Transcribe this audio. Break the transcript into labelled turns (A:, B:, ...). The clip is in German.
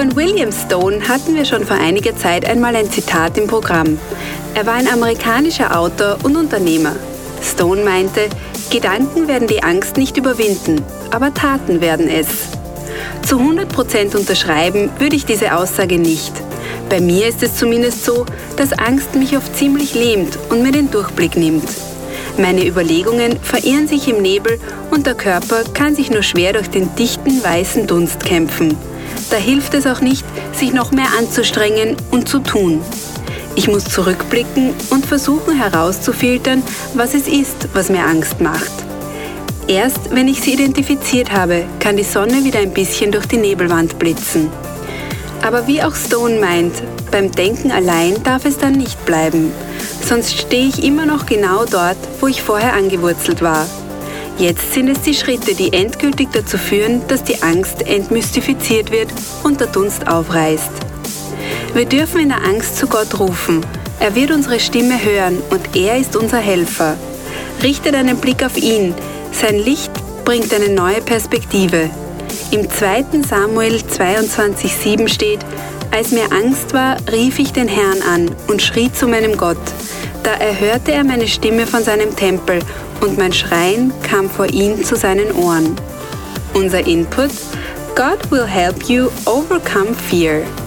A: Von William Stone hatten wir schon vor einiger Zeit einmal ein Zitat im Programm. Er war ein amerikanischer Autor und Unternehmer. Stone meinte, Gedanken werden die Angst nicht überwinden, aber Taten werden es. Zu 100% unterschreiben würde ich diese Aussage nicht. Bei mir ist es zumindest so, dass Angst mich oft ziemlich lähmt und mir den Durchblick nimmt. Meine Überlegungen verirren sich im Nebel und der Körper kann sich nur schwer durch den dichten weißen Dunst kämpfen. Da hilft es auch nicht, sich noch mehr anzustrengen und zu tun. Ich muss zurückblicken und versuchen herauszufiltern, was es ist, was mir Angst macht. Erst wenn ich sie identifiziert habe, kann die Sonne wieder ein bisschen durch die Nebelwand blitzen. Aber wie auch Stone meint, beim Denken allein darf es dann nicht bleiben. Sonst stehe ich immer noch genau dort, wo ich vorher angewurzelt war. Jetzt sind es die Schritte, die endgültig dazu führen, dass die Angst entmystifiziert wird und der Dunst aufreißt. Wir dürfen in der Angst zu Gott rufen. Er wird unsere Stimme hören und er ist unser Helfer. Richte deinen Blick auf ihn. Sein Licht bringt eine neue Perspektive. Im 2. Samuel 22,7 steht: Als mir Angst war, rief ich den Herrn an und schrie zu meinem Gott. Da erhörte er meine Stimme von seinem Tempel und mein Schreien kam vor ihn zu seinen Ohren. Unser Input: God will help you overcome fear.